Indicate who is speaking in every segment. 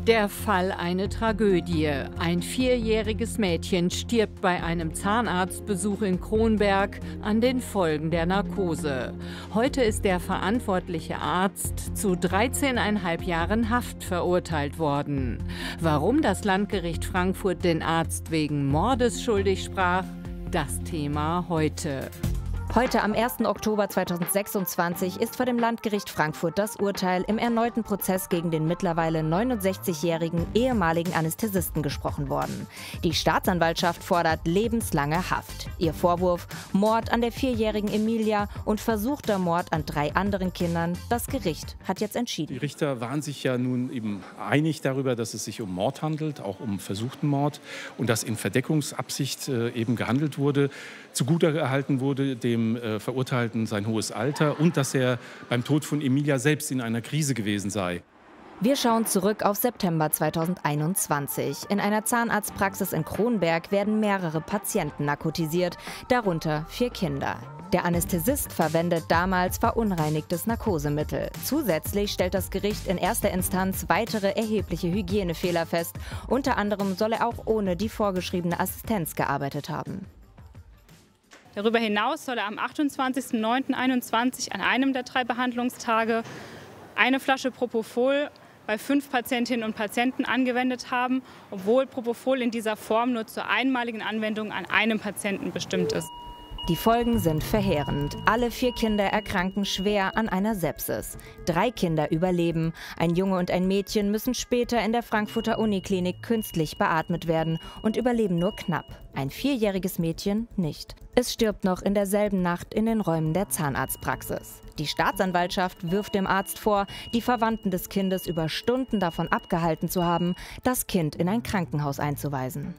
Speaker 1: Der Fall eine Tragödie. Ein 4-jähriges Mädchen stirbt bei einem Zahnarztbesuch in Kronberg an den Folgen der Narkose. Heute ist der verantwortliche Arzt zu 13,5 Jahren Haft verurteilt worden. Warum das Landgericht Frankfurt den Arzt wegen Mordes schuldig sprach, das Thema heute.
Speaker 2: Heute am 1. Oktober 2026 ist vor dem Landgericht Frankfurt das Urteil im erneuten Prozess gegen den mittlerweile 69-jährigen ehemaligen Anästhesisten gesprochen worden. Die Staatsanwaltschaft fordert lebenslange Haft. Ihr Vorwurf: Mord an der 4-jährigen Emilia und versuchter Mord an 3 anderen Kindern. Das Gericht hat jetzt entschieden.
Speaker 3: Die Richter waren sich ja nun eben einig darüber, dass es sich um Mord handelt, auch um versuchten Mord, und dass in Verdeckungsabsicht eben gehandelt wurde. Zugutegehalten wurde dem Verurteilten sein hohes Alter und dass er beim Tod von Emilia selbst in einer Krise gewesen sei.
Speaker 2: Wir schauen zurück auf September 2021. In einer Zahnarztpraxis in Kronberg werden mehrere Patienten narkotisiert, darunter 4 Kinder. Der Anästhesist verwendet damals verunreinigtes Narkosemittel. Zusätzlich stellt das Gericht in erster Instanz weitere erhebliche Hygienefehler fest. Unter anderem soll er auch ohne die vorgeschriebene Assistenz gearbeitet haben.
Speaker 4: Darüber hinaus soll er am 28.09.21 an einem der 3 Behandlungstage eine Flasche Propofol bei 5 Patientinnen und Patienten angewendet haben, obwohl Propofol in dieser Form nur zur einmaligen Anwendung an einem Patienten bestimmt ist.
Speaker 2: Die Folgen sind verheerend. Alle 4 Kinder erkranken schwer an einer Sepsis. 3 Kinder überleben. Ein Junge und ein Mädchen müssen später in der Frankfurter Uniklinik künstlich beatmet werden und überleben nur knapp. Ein 4-jähriges Mädchen nicht. Es stirbt noch in derselben Nacht in den Räumen der Zahnarztpraxis. Die Staatsanwaltschaft wirft dem Arzt vor, die Verwandten des Kindes über Stunden davon abgehalten zu haben, das Kind in ein Krankenhaus einzuweisen.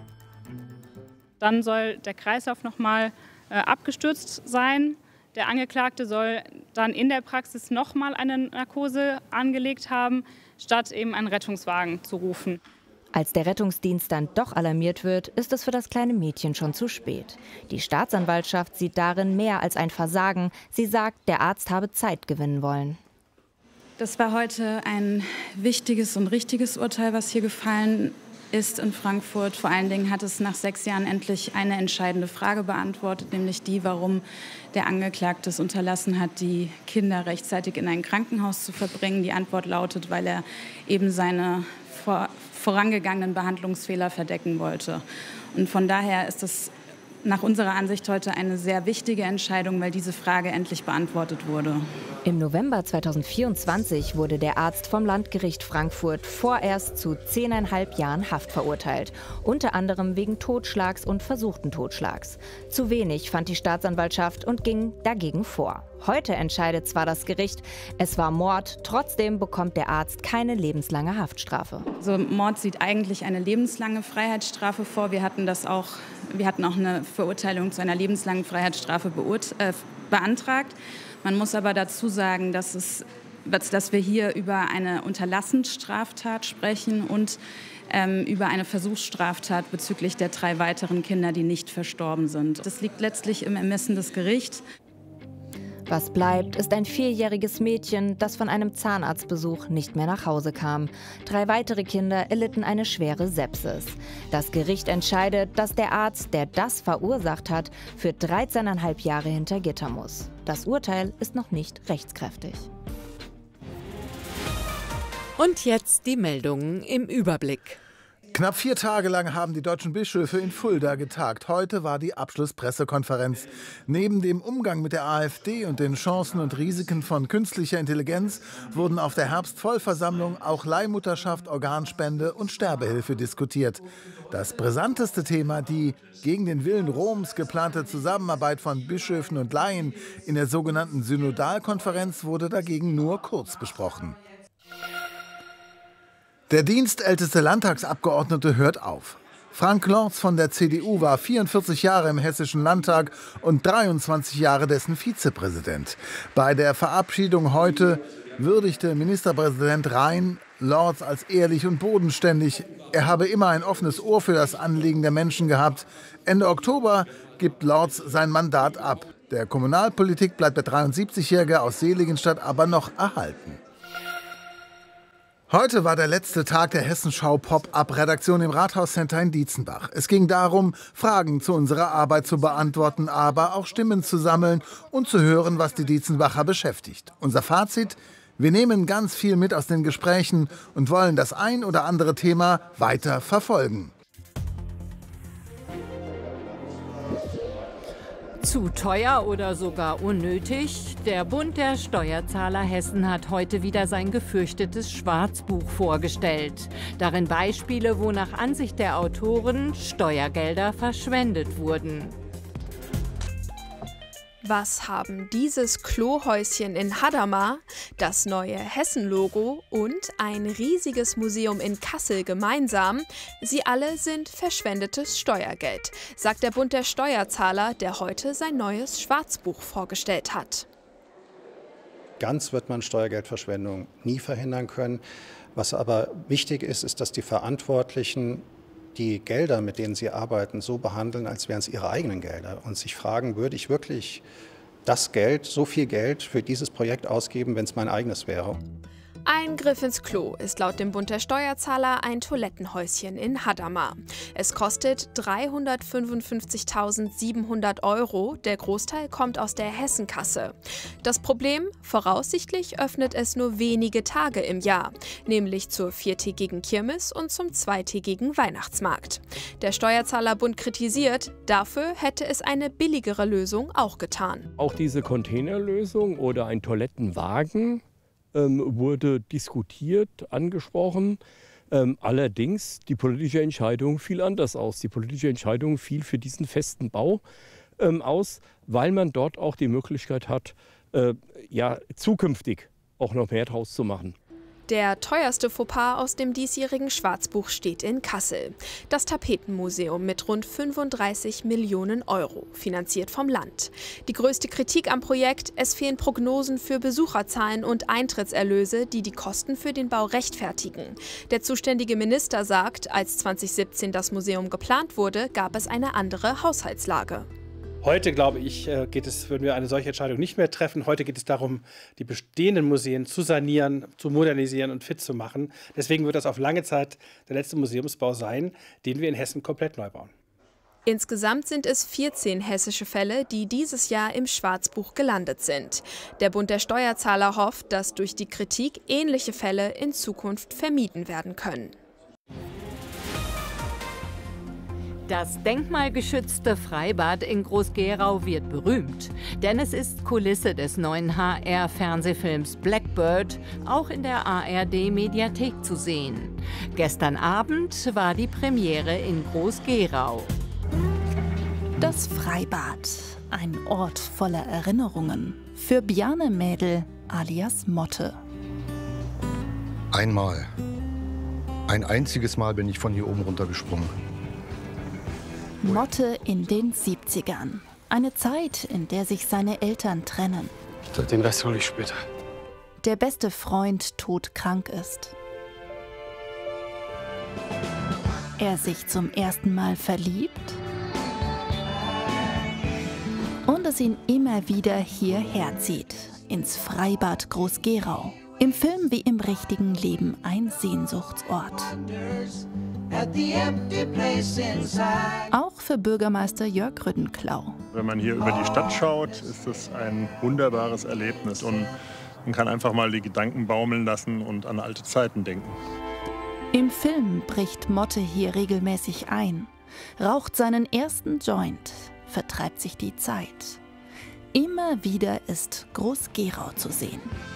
Speaker 4: Dann soll der Kreislauf nochmal abgestürzt sein. Der Angeklagte soll dann in der Praxis nochmal eine Narkose angelegt haben, statt eben einen Rettungswagen zu rufen.
Speaker 2: Als der Rettungsdienst dann doch alarmiert wird, ist es für das kleine Mädchen schon zu spät. Die Staatsanwaltschaft sieht darin mehr als ein Versagen. Sie sagt, der Arzt habe Zeit gewinnen wollen.
Speaker 5: Das war heute ein wichtiges und richtiges Urteil, was hier gefallen ist in Frankfurt. Vor allen Dingen hat es nach 6 Jahren endlich eine entscheidende Frage beantwortet, nämlich die, warum der Angeklagte es unterlassen hat, die Kinder rechtzeitig in ein Krankenhaus zu verbringen. Die Antwort lautet, weil er eben seine vorangegangenen Behandlungsfehler verdecken wollte. Und von daher ist es nach unserer Ansicht heute eine sehr wichtige Entscheidung, weil diese Frage endlich beantwortet wurde.
Speaker 2: Im November 2024 wurde der Arzt vom Landgericht Frankfurt vorerst zu 10,5 Jahren Haft verurteilt, unter anderem wegen Totschlags und versuchten Totschlags. Zu wenig fand die Staatsanwaltschaft und ging dagegen vor. Heute entscheidet zwar das Gericht, es war Mord, trotzdem bekommt der Arzt keine lebenslange Haftstrafe.
Speaker 5: Also Mord sieht eigentlich eine lebenslange Freiheitsstrafe vor. Wir hatten auch eine Verurteilung zu einer lebenslangen Freiheitsstrafe beantragt. Man muss aber dazu sagen, dass wir hier über eine Unterlassensstraftat sprechen und über eine Versuchsstraftat bezüglich der 3 weiteren Kinder, die nicht verstorben sind. Das liegt letztlich im Ermessen des Gerichts.
Speaker 2: Was bleibt, ist ein 4-jähriges Mädchen, das von einem Zahnarztbesuch nicht mehr nach Hause kam. 3 weitere Kinder erlitten eine schwere Sepsis. Das Gericht entscheidet, dass der Arzt, der das verursacht hat, für 13,5 Jahre hinter Gitter muss. Das Urteil ist noch nicht rechtskräftig.
Speaker 1: Und jetzt die Meldungen im Überblick.
Speaker 6: Knapp 4 Tage lang haben die deutschen Bischöfe in Fulda getagt. Heute war die Abschlusspressekonferenz. Neben dem Umgang mit der AfD und den Chancen und Risiken von künstlicher Intelligenz wurden auf der Herbstvollversammlung auch Leihmutterschaft, Organspende und Sterbehilfe diskutiert. Das brisanteste Thema, die gegen den Willen Roms geplante Zusammenarbeit von Bischöfen und Laien in der sogenannten Synodalkonferenz, wurde dagegen nur kurz besprochen. Der dienstälteste Landtagsabgeordnete hört auf. Frank Lorz von der CDU war 44 Jahre im Hessischen Landtag und 23 Jahre dessen Vizepräsident. Bei der Verabschiedung heute würdigte Ministerpräsident Rhein Lorz als ehrlich und bodenständig. Er habe immer ein offenes Ohr für das Anliegen der Menschen gehabt. Ende Oktober gibt Lorz sein Mandat ab. Der Kommunalpolitik bleibt der 73-Jährige aus Seligenstadt aber noch erhalten. Heute war der letzte Tag der Hessenschau Pop-Up-Redaktion im Rathauscenter in Dietzenbach. Es ging darum, Fragen zu unserer Arbeit zu beantworten, aber auch Stimmen zu sammeln und zu hören, was die Dietzenbacher beschäftigt. Unser Fazit: Wir nehmen ganz viel mit aus den Gesprächen und wollen das ein oder andere Thema weiter verfolgen.
Speaker 1: Zu teuer oder sogar unnötig? Der Bund der Steuerzahler Hessen hat heute wieder sein gefürchtetes Schwarzbuch vorgestellt. Darin Beispiele, wo nach Ansicht der Autoren Steuergelder verschwendet wurden.
Speaker 7: Was haben dieses Klohäuschen in Hadamar, das neue Hessen-Logo und ein riesiges Museum in Kassel gemeinsam? Sie alle sind verschwendetes Steuergeld, sagt der Bund der Steuerzahler, der heute sein neues Schwarzbuch vorgestellt hat.
Speaker 8: Ganz wird man Steuergeldverschwendung nie verhindern können. Was aber wichtig ist, ist, dass die Verantwortlichen die Gelder, mit denen sie arbeiten, so behandeln, als wären es ihre eigenen Gelder und sich fragen, würde ich wirklich das Geld, so viel Geld für dieses Projekt ausgeben, wenn es mein eigenes wäre?
Speaker 7: Ein Griff ins Klo ist laut dem Bund der Steuerzahler ein Toilettenhäuschen in Hadamar. Es kostet 355.700 €. Der Großteil kommt aus der Hessenkasse. Das Problem? Voraussichtlich öffnet es nur wenige Tage im Jahr, nämlich zur 4-tägigen Kirmes und zum 2-tägigen Weihnachtsmarkt. Der Steuerzahlerbund kritisiert, dafür hätte es eine billigere Lösung auch getan.
Speaker 9: Auch diese Containerlösung oder ein Toilettenwagen wurde diskutiert, angesprochen. Allerdings, die politische Entscheidung fiel anders aus. Die politische Entscheidung fiel für diesen festen Bau aus, weil man dort auch die Möglichkeit hat, zukünftig auch noch mehr draus zu machen.
Speaker 7: Der teuerste Fauxpas aus dem diesjährigen Schwarzbuch steht in Kassel. Das Tapetenmuseum mit rund 35 Millionen €, finanziert vom Land. Die größte Kritik am Projekt: Es fehlen Prognosen für Besucherzahlen und Eintrittserlöse, die die Kosten für den Bau rechtfertigen. Der zuständige Minister sagt, als 2017 das Museum geplant wurde, gab es eine andere Haushaltslage.
Speaker 10: Heute, glaube ich, würden wir eine solche Entscheidung nicht mehr treffen. Heute geht es darum, die bestehenden Museen zu sanieren, zu modernisieren und fit zu machen. Deswegen wird das auf lange Zeit der letzte Museumsbau sein, den wir in Hessen komplett neu bauen.
Speaker 7: Insgesamt sind es 14 hessische Fälle, die dieses Jahr im Schwarzbuch gelandet sind. Der Bund der Steuerzahler hofft, dass durch die Kritik ähnliche Fälle in Zukunft vermieden werden können.
Speaker 1: Das denkmalgeschützte Freibad in Groß-Gerau wird berühmt, denn es ist Kulisse des neuen HR-Fernsehfilms Blackbird, auch in der ARD-Mediathek zu sehen. Gestern Abend war die Premiere in Groß-Gerau.
Speaker 11: Das Freibad, ein Ort voller Erinnerungen für Bjarne Mädel alias Motte.
Speaker 12: Einmal, ein einziges Mal bin ich von hier oben runtergesprungen.
Speaker 11: Motte in den 70ern. Eine Zeit, in der sich seine Eltern trennen.
Speaker 10: Den Rest hole ich später.
Speaker 11: Der beste Freund todkrank ist. Er sich zum ersten Mal verliebt. Und es ihn immer wieder hierher zieht, ins Freibad Groß-Gerau. Im Film wie im richtigen Leben ein Sehnsuchtsort. Auch für Bürgermeister Jörg Rüddenklau.
Speaker 13: Wenn man hier über die Stadt schaut, ist es ein wunderbares Erlebnis und man kann einfach mal die Gedanken baumeln lassen und an alte Zeiten denken.
Speaker 11: Im Film bricht Motte hier regelmäßig ein, raucht seinen ersten Joint, vertreibt sich die Zeit. Immer wieder ist Groß-Gerau zu sehen.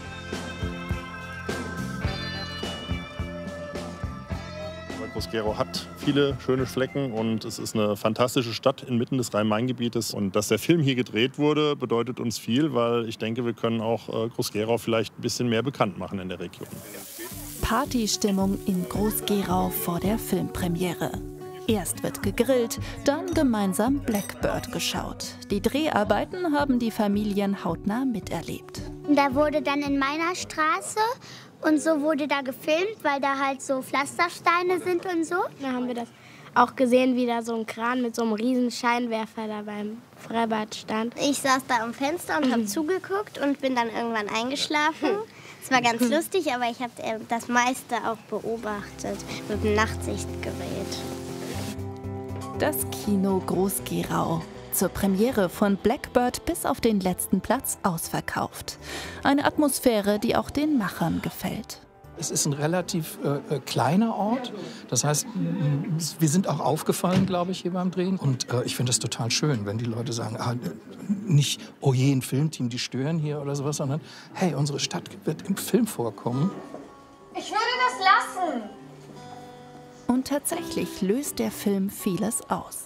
Speaker 13: Groß-Gerau hat viele schöne Flecken und es ist eine fantastische Stadt inmitten des Rhein-Main-Gebietes. Und dass der Film hier gedreht wurde, bedeutet uns viel, weil ich denke, wir können auch Groß-Gerau vielleicht ein bisschen mehr bekannt machen in der Region.
Speaker 11: Partystimmung in Groß-Gerau vor der Filmpremiere. Erst wird gegrillt, dann gemeinsam Blackbird geschaut. Die Dreharbeiten haben die Familien hautnah miterlebt.
Speaker 14: Da wurde dann in meiner Straße und so wurde da gefilmt, weil da halt so Pflastersteine sind und so.
Speaker 15: Da haben wir das auch gesehen, wie da so ein Kran mit so einem riesen Scheinwerfer da beim Freibad stand.
Speaker 14: Ich saß da am Fenster und habe zugeguckt und bin dann irgendwann eingeschlafen. Es war ganz lustig, aber ich habe das meiste auch beobachtet mit dem Nachtsichtgerät.
Speaker 11: Das Kino Groß-Gerau. Zur Premiere von Blackbird bis auf den letzten Platz ausverkauft. Eine Atmosphäre, die auch den Machern gefällt.
Speaker 16: Es ist ein relativ kleiner Ort. Das heißt, wir sind auch aufgefallen, glaube ich, hier beim Drehen. Und ich finde es total schön, wenn die Leute sagen, nicht, oh je, ein Filmteam, die stören hier oder sowas, sondern, hey, unsere Stadt wird im Film vorkommen.
Speaker 17: Ich würde das lassen.
Speaker 11: Und tatsächlich löst der Film vieles aus.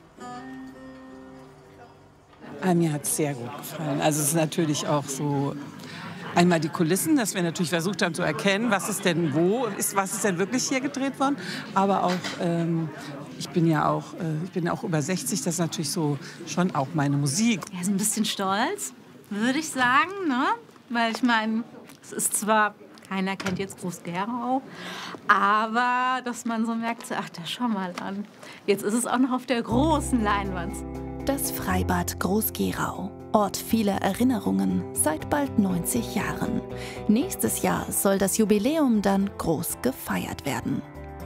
Speaker 18: Mir hat es sehr gut gefallen. Also es ist natürlich auch so... Einmal die Kulissen, dass wir natürlich versucht haben zu erkennen, was ist denn wo, was ist denn wirklich hier gedreht worden. Aber auch, ich bin auch über 60, das ist natürlich so schon auch meine Musik.
Speaker 19: Er ist ein bisschen stolz, würde ich sagen, ne? Weil ich meine, es ist zwar, keiner kennt jetzt Groß-Gerau, aber dass man so merkt, ach, da schau mal an. Jetzt ist es auch noch auf der großen Leinwand.
Speaker 11: Das Freibad Groß-Gerau. Ort vieler Erinnerungen seit bald 90 Jahren. Nächstes Jahr soll das Jubiläum dann groß gefeiert werden.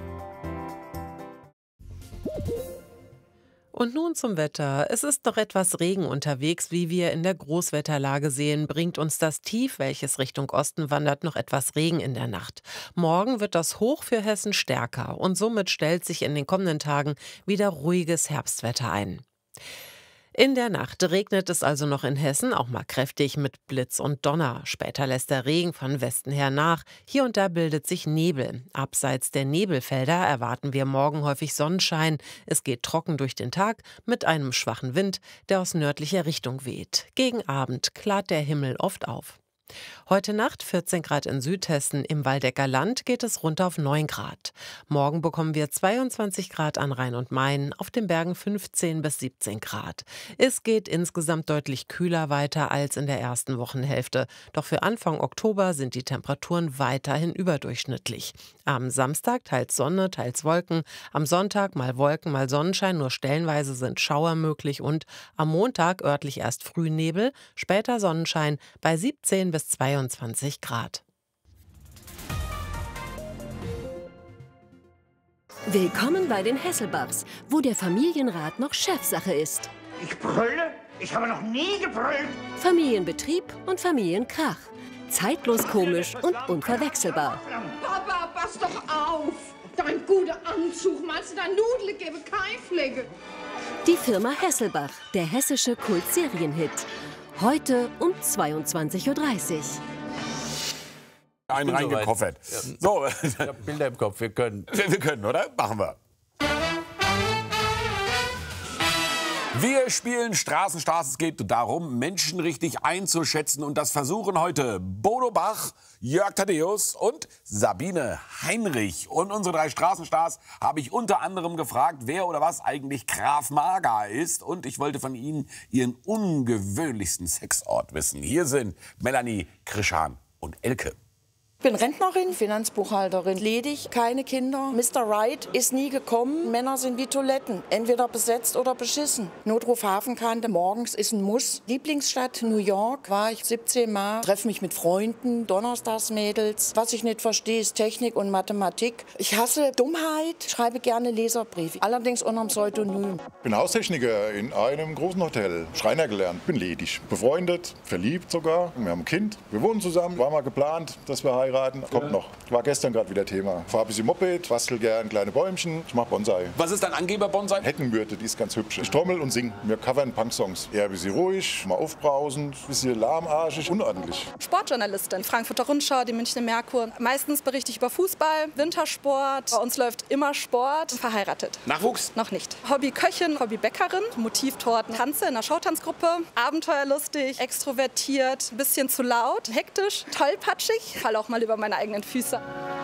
Speaker 20: Und nun zum Wetter. Es ist noch etwas Regen unterwegs. Wie wir in der Großwetterlage sehen, bringt uns das Tief, welches Richtung Osten wandert, noch etwas Regen in der Nacht. Morgen wird das Hoch für Hessen stärker und somit stellt sich in den kommenden Tagen wieder ruhiges Herbstwetter ein. In der Nacht regnet es also noch in Hessen, auch mal kräftig mit Blitz und Donner. Später lässt der Regen von Westen her nach. Hier und da bildet sich Nebel. Abseits der Nebelfelder erwarten wir morgen häufig Sonnenschein. Es geht trocken durch den Tag mit einem schwachen Wind, der aus nördlicher Richtung weht. Gegen Abend klart der Himmel oft auf. Heute Nacht 14 Grad in Südhessen, im Waldecker Land geht es runter auf 9 Grad. Morgen bekommen wir 22 Grad an Rhein und Main, auf den Bergen 15 bis 17 Grad. Es geht insgesamt deutlich kühler weiter als in der ersten Wochenhälfte. Doch für Anfang Oktober sind die Temperaturen weiterhin überdurchschnittlich. Am Samstag teils Sonne, teils Wolken, am Sonntag mal Wolken, mal Sonnenschein, nur stellenweise sind Schauer möglich und am Montag örtlich erst Frühnebel, später Sonnenschein bei 17 bis 22 Grad.
Speaker 21: Willkommen bei den Hesselbachs, wo der Familienrat noch Chefsache ist.
Speaker 22: Ich brülle? Ich habe noch nie gebrüllt.
Speaker 21: Familienbetrieb und Familienkrach. Zeitlos komisch und unverwechselbar.
Speaker 17: Papa, pass doch auf. Dein guter Anzug, meinst du, dein Nudel gebe Keimflecke?
Speaker 21: Die Firma Hesselbach, der hessische Kult-Serienhit. Heute um 22:30 Uhr.
Speaker 23: Einen reingekoffert. Ja. So, ich hab Bilder im Kopf. Wir können, oder? Machen wir. Wir spielen Straßenstars. Es geht darum, Menschen richtig einzuschätzen. Und das versuchen heute Bodo Bach, Jörg Thaddeus und Sabine Heinrich. Und unsere 3 Straßenstars habe ich unter anderem gefragt, wer oder was eigentlich Krav Maga ist. Und ich wollte von ihnen ihren ungewöhnlichsten Sexort wissen. Hier sind Melanie, Krishan und Elke.
Speaker 24: Ich bin Rentnerin, Finanzbuchhalterin, ledig, keine Kinder. Mr. Right ist nie gekommen. Männer sind wie Toiletten, entweder besetzt oder beschissen. Notruf Hafenkante, morgens ist ein Muss. Lieblingsstadt New York war ich 17 Mal. Treffe mich mit Freunden, Donnerstagsmädels. Was ich nicht verstehe, ist Technik und Mathematik. Ich hasse Dummheit, schreibe gerne Leserbriefe, allerdings unter einem Pseudonym.
Speaker 25: Ich bin Haustechniker in einem großen Hotel. Schreiner gelernt, bin ledig. Befreundet, verliebt sogar. Wir haben ein Kind. Wir wohnen zusammen. War mal geplant, dass wir heiraten. Kommt noch. War gestern gerade wieder Thema. Fahr ein bisschen Moped, bastel gern kleine Bäumchen. Ich mach Bonsai.
Speaker 23: Was ist dein Angeber-Bonsai?
Speaker 25: Heckenmyrte, die ist ganz hübsch. Ich trommel und sing. Wir covern Punk-Songs. Eher ein bisschen ruhig, mal aufbrausend, ein bisschen lahmarschig, unordentlich.
Speaker 26: Sportjournalistin, Frankfurter Rundschau, die Münchner Merkur. Meistens berichte ich über Fußball, Wintersport. Bei uns läuft immer Sport. Verheiratet.
Speaker 23: Nachwuchs?
Speaker 26: Noch nicht. Hobby Köchin, Hobby Bäckerin, Motivtorten, Tanze in der Showtanzgruppe. Abenteuerlustig, extrovertiert, ein bisschen zu laut, hektisch, tollpatschig. Fall auch mal über meine eigenen Füße.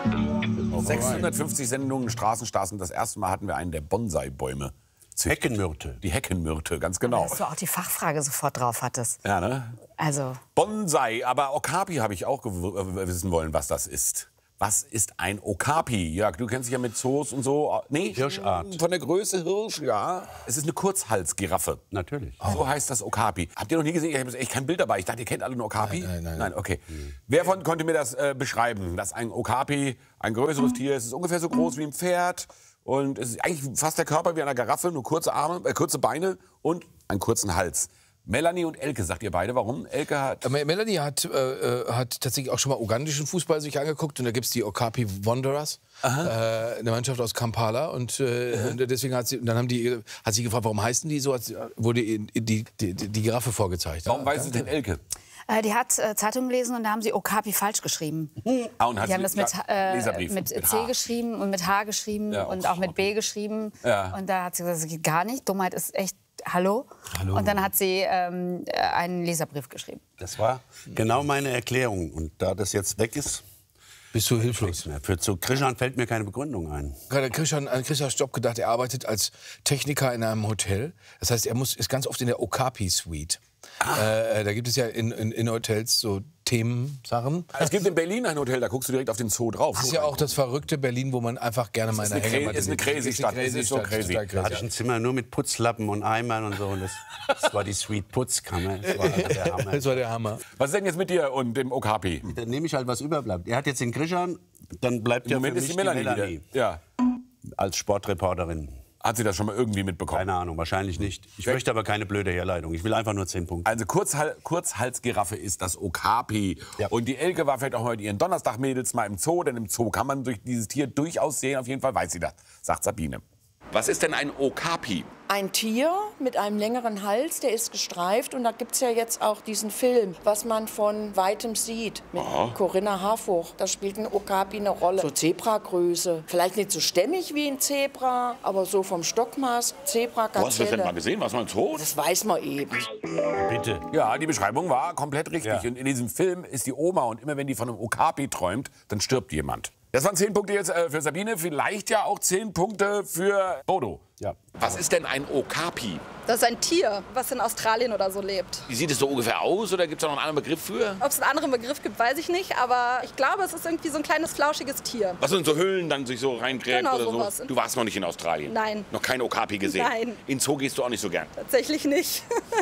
Speaker 23: 650 Sendungen Straßenstars und das erste Mal hatten wir einen der Bonsai-Bäume. Heckenmyrte. Die Heckenmyrte, ganz genau.
Speaker 27: Dass du auch die Fachfrage sofort drauf hattest.
Speaker 23: Ja, ne?
Speaker 27: Also.
Speaker 23: Bonsai, aber Okapi habe ich auch wissen wollen, was das ist. Was ist ein Okapi? Jörg, du kennst dich ja mit Zoos und so. Nee?
Speaker 2: Hirschart.
Speaker 23: Von der Größe Hirsch, ja. Es ist eine Kurzhalsgiraffe.
Speaker 2: Natürlich.
Speaker 23: So heißt das Okapi. Habt ihr noch nie gesehen? Ich habe echt kein Bild dabei. Ich dachte, ihr kennt alle nur Okapi. Nein, okay. Wer von konnte mir das beschreiben? Dass ein Okapi ein größeres Tier ist. Es ist ungefähr so groß wie ein Pferd. Und es ist eigentlich fast der Körper wie einer Giraffe. Nur kurze Arme, kurze Beine und einen kurzen Hals. Melanie und Elke, sagt ihr beide, warum? Elke hat...
Speaker 3: Melanie hat tatsächlich auch schon mal ugandischen Fußball sich angeguckt. Und da gibt es die Okapi Wanderers, eine Mannschaft aus Kampala. Und deswegen hat sie gefragt, warum heißen die so? Wurde die Giraffe vorgezeigt.
Speaker 23: Warum weiß es denn Elke?
Speaker 4: Die hat Zeitungen gelesen und da haben sie Okapi falsch geschrieben.
Speaker 23: Und hat
Speaker 4: die haben das mit C geschrieben und mit H geschrieben und auch mit B geschrieben.
Speaker 23: Ja.
Speaker 4: Und da hat sie gesagt, das geht gar nicht. Dummheit ist echt Hallo. Und dann hat sie einen Leserbrief geschrieben.
Speaker 2: Das war genau meine Erklärung. Und da das jetzt weg ist,
Speaker 3: bist du hilflos.
Speaker 2: Zu Krishan fällt mir keine Begründung ein.
Speaker 3: Gerade Krishan Stopp gedacht, er arbeitet als Techniker in einem Hotel. Das heißt, er ist ganz oft in der Okapi-Suite. Da gibt es ja in Hotels so Themensachen.
Speaker 23: Es gibt in Berlin ein Hotel, da guckst du direkt auf den Zoo drauf.
Speaker 3: Das ist ja auch das verrückte Berlin, wo man einfach gerne mal in der Hängematte...
Speaker 23: ist eine crazy Stadt. Es ist so crazy.
Speaker 2: Da hatte ich ein Zimmer nur mit Putzlappen und Eimern und so. Und das war die Suite Putzkammer. Das war der Hammer.
Speaker 3: Das war der Hammer.
Speaker 23: Was ist denn jetzt mit dir und dem Okapi?
Speaker 2: Dann nehme ich halt, was überbleibt. Er hat jetzt den Krishan, dann bleibt ja für mich die Melanie.
Speaker 23: Ja.
Speaker 2: Als Sportreporterin.
Speaker 23: Hat sie das schon mal irgendwie mitbekommen?
Speaker 2: Keine Ahnung, wahrscheinlich nicht. Ich möchte aber keine blöde Herleitung. Ich will einfach nur 10 Punkte.
Speaker 23: Also Kurzhalsgiraffe ist das Okapi. Ja. Und die Elke war vielleicht auch heute ihren Donnerstag-Mädels mal im Zoo. Denn im Zoo kann man durch dieses Tier durchaus sehen. Auf jeden Fall weiß sie das, sagt Sabine. Was ist denn ein Okapi?
Speaker 24: Ein Tier mit einem längeren Hals, der ist gestreift. Und da gibt es ja jetzt auch diesen Film, was man von Weitem sieht, mit Corinna Harfouch. Da spielt ein Okapi eine Rolle. So Zebragröße. Vielleicht nicht so stämmig wie ein Zebra, aber so vom Stockmaß, Zebra, Gazelle.
Speaker 23: Wo hast du das denn mal gesehen? Was mal im Zoo?
Speaker 24: Das weiß man eben.
Speaker 23: Bitte. Ja, die Beschreibung war komplett richtig. Ja. Und in diesem Film ist die Oma und immer wenn die von einem Okapi träumt, dann stirbt jemand. Das waren 10 Punkte jetzt für Sabine, vielleicht ja auch 10 Punkte für Bodo. Ja. Was ist denn ein Okapi?
Speaker 26: Das ist ein Tier, was in Australien oder so lebt.
Speaker 23: Wie sieht es so ungefähr aus oder gibt es da noch einen anderen Begriff für?
Speaker 26: Ob es einen anderen Begriff gibt, weiß ich nicht, aber ich glaube, es ist irgendwie so ein kleines, flauschiges Tier.
Speaker 23: Was in so Höhlen dann sich so reingräbt
Speaker 26: genau,
Speaker 23: oder
Speaker 26: sowas.
Speaker 23: So? Du warst noch nicht in Australien?
Speaker 26: Nein.
Speaker 23: Noch kein Okapi gesehen?
Speaker 26: Nein.
Speaker 23: In Zoo gehst du auch nicht so gern?
Speaker 26: Tatsächlich nicht.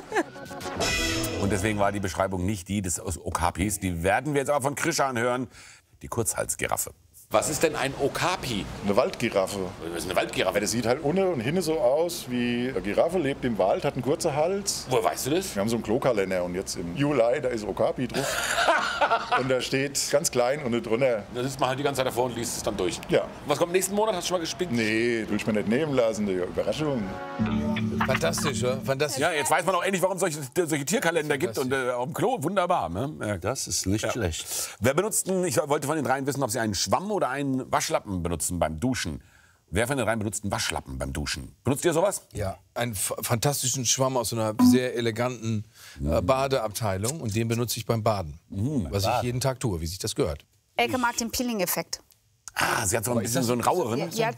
Speaker 23: Und deswegen war die Beschreibung nicht die des Okapis. Die werden wir jetzt aber von Krishan hören. Die Kurzhalsgiraffe. Was ist denn ein Okapi?
Speaker 25: Eine Waldgiraffe.
Speaker 23: Was ist eine Waldgiraffe?
Speaker 25: Das sieht halt unten und hinten so aus wie eine Giraffe, lebt im Wald, hat einen kurzen Hals.
Speaker 23: Woher weißt du das?
Speaker 25: Wir haben so einen Klokalender und jetzt im Juli, da ist Okapi drauf. Und da steht ganz klein unten drunter.
Speaker 23: Da sitzt man halt die ganze Zeit davor und liest es dann durch.
Speaker 25: Ja.
Speaker 23: Was kommt nächsten Monat? Hast du schon mal gespickt?
Speaker 25: Nee, will ich mir nicht nehmen lassen, die Überraschung.
Speaker 3: Fantastisch, oder? Fantastisch.
Speaker 23: Ja, jetzt weiß man auch endlich, warum es solche Tierkalender gibt. Und auf dem Klo, wunderbar. Ne? Ja.
Speaker 2: Das ist nicht schlecht.
Speaker 23: Wer benutzt denn, ich wollte von den dreien wissen, ob sie einen Schwamm oder einen Waschlappen benutzen beim Duschen. Wer von den dreien benutzt einen Waschlappen beim Duschen? Benutzt ihr sowas?
Speaker 3: Ja, einen fantastischen Schwamm aus einer sehr eleganten Badeabteilung. Und den benutze ich beim Baden. Was ich jeden Tag tue, wie sich das gehört.
Speaker 4: Elke mag den Peeling-Effekt.
Speaker 23: Ah, sie hat so ein bisschen so einen raueren.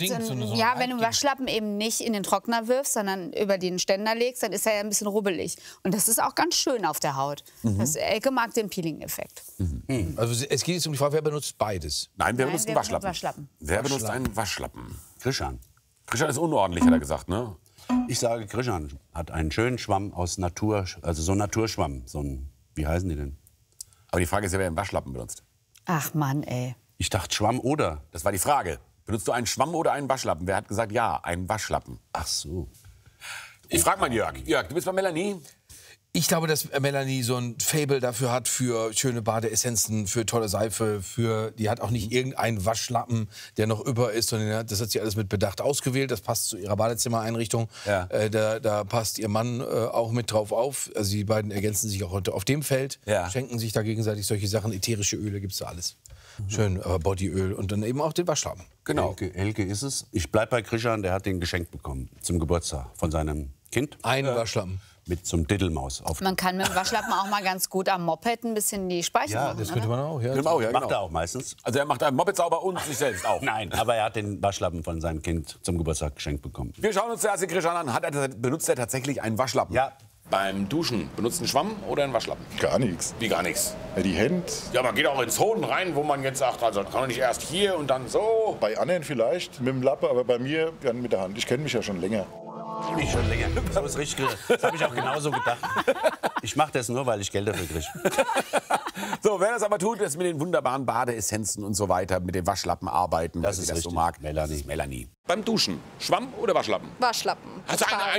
Speaker 4: Wenn du Waschlappen eben nicht in den Trockner wirfst, sondern über den Ständer legst, dann ist er ja ein bisschen rubbelig. Und das ist auch ganz schön auf der Haut. Elke mag den Peeling-Effekt.
Speaker 3: Also es geht jetzt um die Frage, wer benutzt beides?
Speaker 23: Nein, wer benutzt einen Waschlappen? Wer benutzt einen Waschlappen? Krishan. Krishan ist unordentlich, hat er gesagt, ne?
Speaker 2: Ich sage, Krishan hat einen schönen Schwamm aus Natur, also so ein Naturschwamm. So ein, wie heißen die denn?
Speaker 23: Aber die Frage ist ja, wer einen Waschlappen benutzt.
Speaker 4: Ach Mann, ey.
Speaker 2: Ich dachte Schwamm oder.
Speaker 23: Das war die Frage. Benutzt du einen Schwamm oder einen Waschlappen? Wer hat gesagt, ja, einen Waschlappen?
Speaker 2: Ach so.
Speaker 23: Ich frage mal Jörg. Jörg, du bist bei Melanie.
Speaker 3: Ich glaube, dass Melanie so ein Faible dafür hat für schöne Badeessenzen, für tolle Seife, die hat auch nicht irgendeinen Waschlappen, der noch über ist, sondern das hat sie alles mit Bedacht ausgewählt. Das passt zu ihrer Badezimmereinrichtung. Ja. Da passt ihr Mann auch mit drauf auf. Also die beiden ergänzen sich auch auf dem Feld, schenken sich da gegenseitig solche Sachen. Ätherische Öle gibt's da alles. Schön Bodyöl und dann eben auch den Waschlappen.
Speaker 2: Genau. Elke ist es. Ich bleib bei Krishan, der hat den geschenkt bekommen zum Geburtstag von seinem Kind.
Speaker 3: Einen Waschlappen.
Speaker 2: Mit zum Diddelmaus.
Speaker 4: Man kann mit dem Waschlappen auch mal ganz gut am Moped ein bisschen die Speichen machen.
Speaker 3: Ja, das könnte man auch. Ja.
Speaker 2: Macht er auch meistens.
Speaker 23: Also er macht einen Moped sauber und sich selbst auch.
Speaker 2: Nein, aber er hat den Waschlappen von seinem Kind zum Geburtstag geschenkt bekommen.
Speaker 23: Wir schauen uns zuerst den Krishan an. Benutzt er tatsächlich einen Waschlappen?
Speaker 2: Ja.
Speaker 23: Beim Duschen benutzt einen Schwamm oder einen Waschlappen?
Speaker 25: Gar nichts.
Speaker 23: Wie gar nichts?
Speaker 25: Ja, die Hände.
Speaker 23: Ja, man geht auch in Zonen rein, wo man jetzt sagt, also kann man nicht erst hier und dann so.
Speaker 25: Bei anderen vielleicht mit dem Lappen, aber bei mir ja, mit der Hand. Ich kenne mich ja schon länger.
Speaker 2: Ich schon länger. So ist richtig. Das habe ich auch genauso gedacht. Ich mache das nur, weil ich Geld dafür kriege.
Speaker 23: So, wer das aber tut, ist mit den wunderbaren Badeessenzen und so weiter, mit den Waschlappen arbeiten,
Speaker 2: Das
Speaker 23: weil
Speaker 2: ist
Speaker 23: sie
Speaker 2: richtig.
Speaker 23: so mag.
Speaker 2: Melanie.
Speaker 23: Das ist Melanie. Beim Duschen, Schwamm oder Waschlappen?
Speaker 26: Waschlappen.
Speaker 23: Hast du